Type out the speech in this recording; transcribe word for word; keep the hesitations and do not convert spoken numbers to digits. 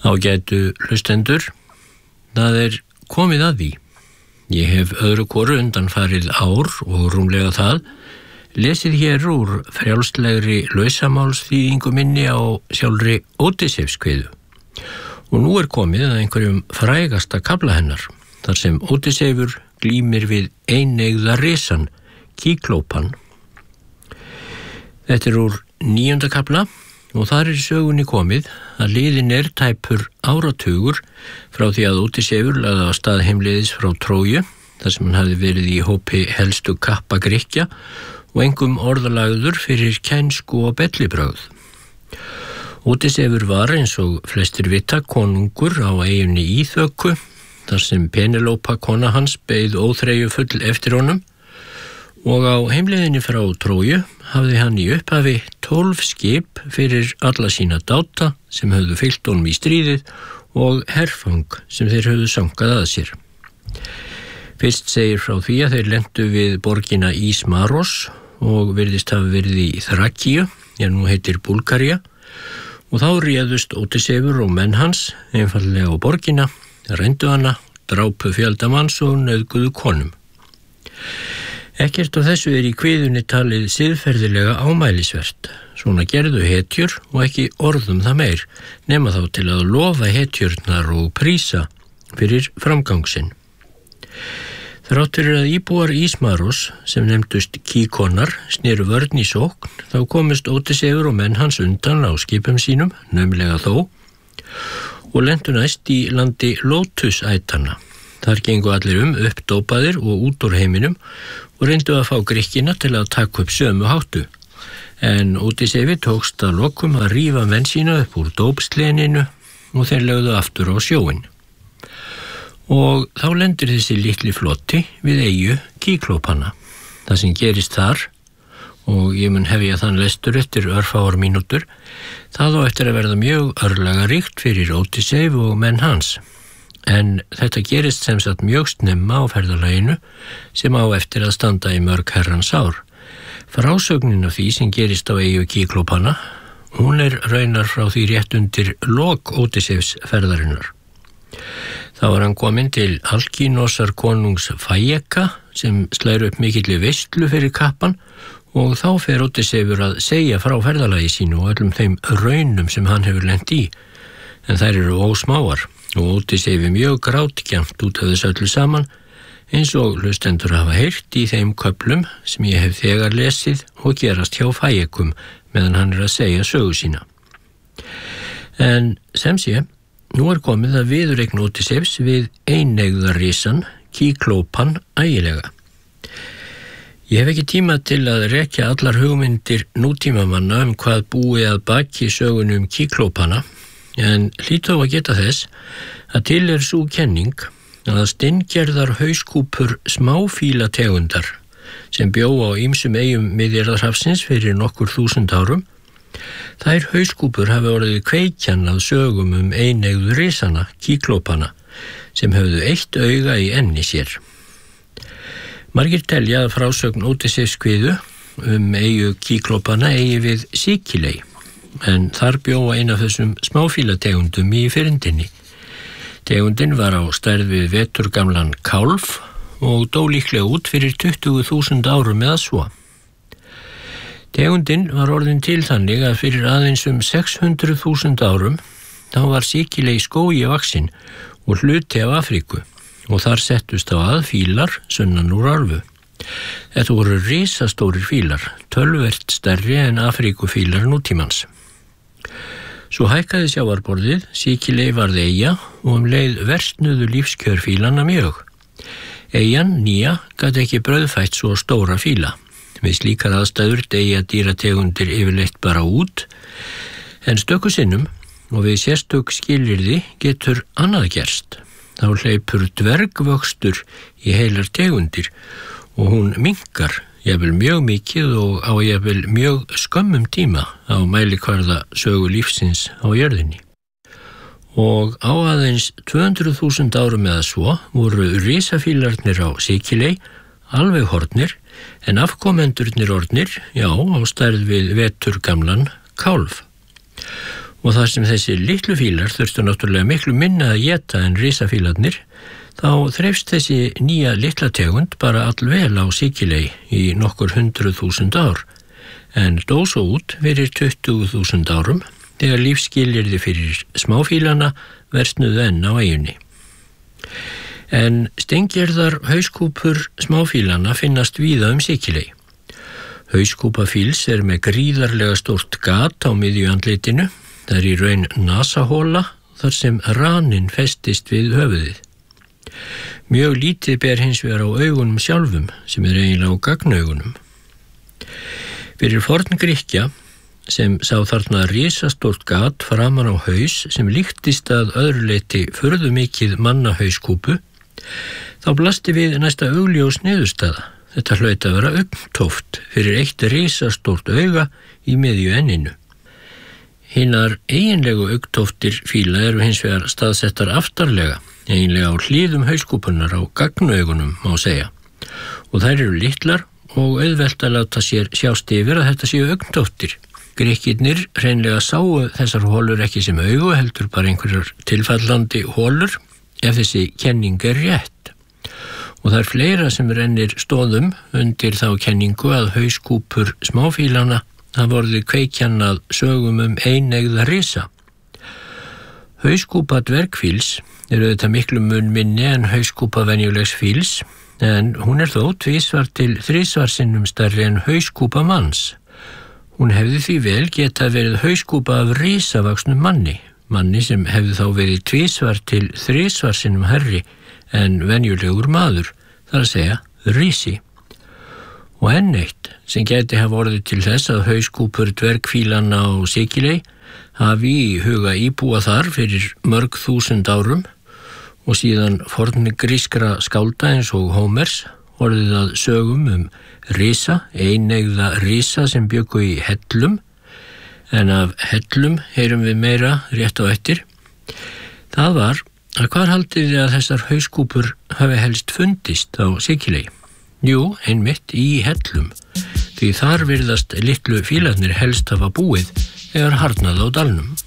Ágætu hlustendur, það er komið að því. Ég hef öðru hvoru undanfarið ár og rúmlega það lesið hér úr frjálslegri lausamálsþýðingu minni á sjálfri Ódysseifskviðu. Og nú er komið að einhverjum frægasta kafla hennar, þar sem Ódysseifur glímir við eineygða risann, Kíklópan. Þetta er úr níunda kafla og þar er sögunni komið að liðin er tæpur áratugur frá því að Ódysseifur lagði á stað heimleiðis frá Tróju, þar sem hann hafði verið í hópi helstu kappa Grikkja og engum orðalagður fyrir kænsku og bellibrögð. Ódysseifur var, eins og flestir vita, konungur á eyjunni Íþöku, þar sem Penelópa kona hans beið óþreyju full eftir honum, og á heimleiðinni frá Tróju hafði hann í upphafi tólf skip fyrir alla sína dáta sem höfðu fylgt honum í stríðið og herfang sem þeir höfðu sankað að sér. Fyrst segir frá því að þeir lentu við borgina Ísmaros og virðist hafa verið í Þrakíu, ég nú heitir Búlgaría, og þá réðust Ódysseifur og menn hans einfallega á borgina, rændu hana, drápu fjölda manns og nauðguðu konum. Ekkert af þessu er í kviðunni talið siðferðilega ámælisvert. Svona gerðu hetjur og ekki orðum það meir, nema þá til að lofa hetjurnar og prísa fyrir framgangsinn. Þrátt fyrir að íbúar Ísmaros, sem nefndust Kíkonar, sneru vörn í sókn, þá komust Ódysseifur og menn hans undan á skipum sínum, naumlega þó, og lentu næst í landi Lótusætana. Þar gengu allir um uppdópaðir og út úr heiminum og reyndu að fá Grikkina til að taka upp sömu háttu. En Ódysseifi tókst að lokum að rífa menn sína upp úr dópsleninu og þeir lögðu aftur á sjóinn. Og þá lendir þessi litli flotti við eyju Kíklópana. Það sem gerist þar, og ég mun hefja þann lestur eftir örfáar mínútur, það á eftir að verða mjög örlaga ríkt fyrir Ódysseif og menn hans. En þetta gerist sem sagt mjög snemma á ferðalaginu sem á eftir að standa í mörg herrans ár. Frásögnin af því sem gerist á eyju Kíklópana, hún er raunar frá því rétt undir lok Ódysseifs ferðarinnar. Þá var hann kominn til Alkínosar konungs Fæjeka sem slær upp mikilli veislu fyrir kappan og þá fer Ódysseifur að segja frá ferðalagi sínu og öllum þeim raunum sem hann hefur lent í, en þær eru ósmáar. Og Ódysseif mjög grátgjamt út af þessu öllu saman, eins og hlustendur hafa heyrt í þeim köflum sem ég hef þegar lesið og gerast hjá Fæjekum meðan hann er að segja sögu sína. En sem sé, nú er komið að viðureign Ódysseifs við eineygða risann, Kíklópan ægilega. Ég hef ekki tíma til að rekja allar hugmyndir nútímamanna um hvað búi að baki sögunum Kíklópana, en hlýt þó að geta þess að til er sú kenning að steingerðar hauskúpur smáfílategundar sem bjó á ýmsum eyjum Miðjarðarhafsins fyrir nokkur þúsund árum, þær hauskúpur hafi orðið kveikjan að sögum um eineygðu risana, Kíklópana, sem höfðu eitt auga í enni sér. Margir telja að frásögn Ódysseifskviðu um eyju Kíklópana eigi við Sikiley, en þar bjóa eina af þessum smáfílategundum í fyrndinni. Tegundin var á stærð við veturgamlan kálf og dó líklega út fyrir tuttugu þúsund árum eða svo. Tegundin var orðin til þannig að fyrir aðeins um sex hundruð þúsund árum þá var Sikiley skógi vaxinn og hluti af Afríku og þar settust á að fílar sunnan úr álfu. Þetta voru risastórir fílar, töluvert stærri en Afríkufílar nútímans. Svo hækkaði sjávarborðið, Sikiley varð eyja og um leið versnuðu lífskjör fílanna mjög. Eyjan, nýja, gat ekki brauðfætt svo stóra fíla. Við slíkar aðstæður deyja dýrategundir yfirleitt bara út, en stöku sinnum og við sérstök skilyrði getur annað gerst. Þá hleypur dvergvöxtur í heilar tegundir og hún minnkar jafnvel mjög mikið og á jafnvel mjög skömmum tíma á mælikvarða sögu lífsins á jörðinni. Og á aðeins tvö hundruð þúsund árum eða svo voru risafílarnir á Sikiley alveg horfnir, en afkomendurnir orðnir, já, á stærð við veturgamlan kálf. Og þar sem þessi litlu fílar þurftu náttúrulega miklu minna að éta en risafílarnir, þá þreifst þessi nýja litla tegund bara allvel á Sikiley í nokkur hundruð þúsund ár, en dó svo út fyrir tuttugu þúsund árum þegar lífsskilyrði fyrir smáfílana versnuðu enn á eyjunni. En steingerðar hauskúpur smáfílana finnast víða um Sikiley. Hauskúpa fíls er með gríðarlega stórt gat á miðju andlitinu. Það er í raun nasahóla þar sem raninn festist við höfuðið. Mjög lítið ber hins vegar á augunum sjálfum sem er eiginlega á gagnaugunum. Fyrir forngrikkja sem sá þarna risastórt gat framan á haus sem líktist að öðru leyti furðu mikið mannahauskúpu, þá blasti við næsta augljós niðurstaða. Þetta hlaut að vera augntóft fyrir eitt risastórt auga í miðju enninu. Hinar eiginlegu augntóftir fíla eru hins vegar staðsettar aftarlega, eiginlega á hlíðum hauskúpunar á gagnaugunum má segja. Og þær eru litlar og auðvelt að láta sér sjást yfir að þetta séu augntóftir. Grikkirnir hreinlega sáu þessar hólur ekki sem augu, heldur bara einhverjar tilfallandi hólur ef þessi kenning er rétt. Og það er fleira sem rennir stóðum undir þá kenningu að hauskúpur smáfílana hafa orðið kveikjannað sögum um eineygða risa. Hauskúpa dvergfíls er auðvitað miklu mun minni en hauskúpa venjulegs fíls, en hún er þó tvisvar til þrisvar sinnum stærri en hauskúpa manns. Hún hefði því vel geta verið hauskúpa af risavaxnum manni, manni sem hefði þá verið tvisvar til þrisvar sinnum herri en venjulegur maður, þar að segja risi. Og enn eitt sem gæti hafa orðið til þess að hauskúpur dvergfílana á Sikiley hafi í huga íbúa þar fyrir mörg þúsund árum og síðan forngrískra skálda eins og Hómers orðið að sögum um risa, eineygða risa sem bjuggu í hellum, en af hellum heyrum við meira rétt á eftir. Það var að hvar haldið þið að þessar hauskúpur hafi helst fundist á Sikiley? Jú, einmitt í hellum, því þar virðast litlu fílarnir helst hafa búið þegar harðnað á dalnum.